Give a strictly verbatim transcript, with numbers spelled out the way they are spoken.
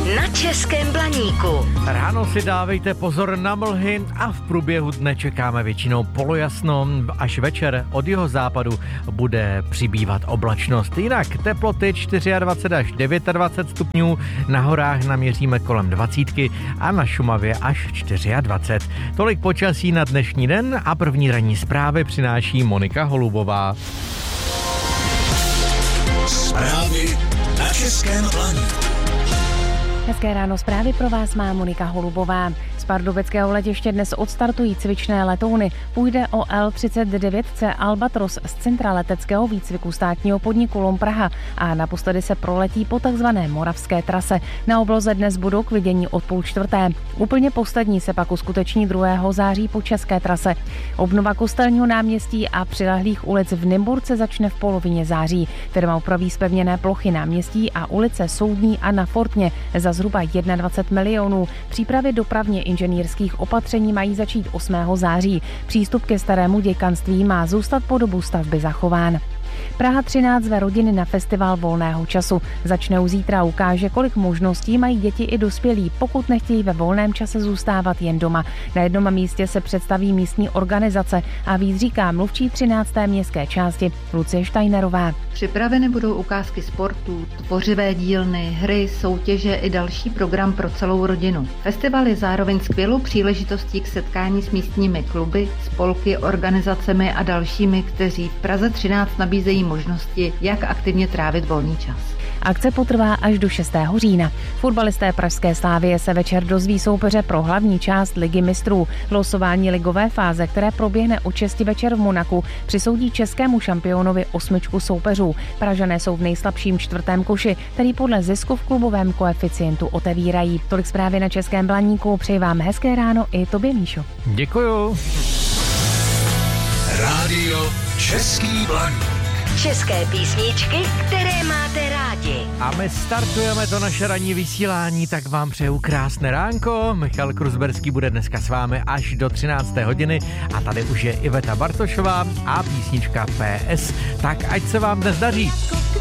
na Českém Blaníku. Ráno si dávejte pozor na mlhy a v průběhu dne čekáme většinou polojasno, až večer od jihozápadu bude přibývat oblačnost. Jinak teploty dvacet čtyři až dvacet devět stupňů, na horách naměříme kolem dvacítky a na Šumavě až dvacet čtyři. Tolik počasí na dnešní den a první ranní zprávy přináší Monika Holubová. Zprávy na Českém Blaníku. Hezké ráno, zprávy pro vás má Monika Holubová. Z pardubického letiště dnes odstartují cvičné letouny. Půjde o L třicet devět C Albatros z centra leteckého výcviku státního podniku LOM Praha a naposledy se proletí po takzvané moravské trase. Na obloze dnes budou k vidění od půl čtvrté. Úplně poslední se pak uskuteční druhého září po české trase. Obnova Kostelního náměstí a přilehlých ulic v Nymburce začne v polovině září. Firma upraví zpevněné plochy náměstí a ulice Soudní a na Fortně za zhruba dvacet jedna milionů. Přípravy dopravně inženýrských opatření mají začít osmého září. Přístup ke starému děkanství má zůstat po dobu stavby zachován. Praha třináct zve rodiny na festival volného času. Začne už zítra, ukáže, kolik možností mají děti i dospělí, pokud nechtějí ve volném čase zůstávat jen doma. Na jednom místě se představí místní organizace a víc říká mluvčí třinácté městské části Lucie Steinerová. Připraveny budou ukázky sportů, tvořivé dílny, hry, soutěže i další program pro celou rodinu. Festival je zároveň skvělou příležitostí k setkání s místními kluby, spolky, organizacemi a dalšími, kteří v Praze třináct nabízejí možnosti, jak aktivně trávit volný čas. Akce potrvá až do šestého října. Fotbalisté pražské Slavie se večer dozví soupeře pro hlavní část Ligy mistrů. Losování ligové fáze, které proběhne o šesti večer v Monaku, přisoudí českému šampionovi osmičku soupeřů. Pražané jsou v nejslabším čtvrtém koši, který podle zisku v klubovém koeficientu otevírají. Tolik zprávy na Českém Blaníku. Přeji vám hezké ráno i tobě, Míšo. Děkuju. Rádio Český Blaník. České písničky, které máte rádi. A my startujeme to naše ranní vysílání, tak vám přeju krásné ránko. Michal Kruzberský bude dneska s vámi až do třinácté hodiny a tady už je Iveta Bartošová a písnička P S. Tak ať se vám dnes daří.